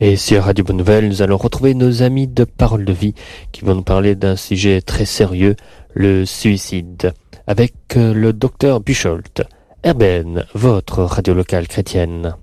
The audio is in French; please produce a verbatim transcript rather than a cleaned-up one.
Et sur Radio Bonne Nouvelle, nous allons retrouver nos amis de Parole de Vie qui vont nous parler d'un sujet très sérieux, le suicide, avec le docteur Buchholz. Erben, votre radio locale chrétienne.